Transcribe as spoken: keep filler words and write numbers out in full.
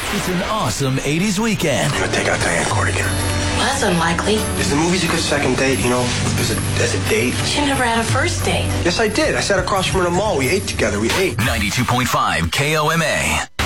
It's an awesome eighties weekend. I'm gonna take out Diane Corrigan. Well, that's unlikely. Is the movie's a good second date, you know? As a, as a date? She never had a first date. Yes, I did. I sat across from her in the mall. We ate together. We ate. ninety-two point five K O M A.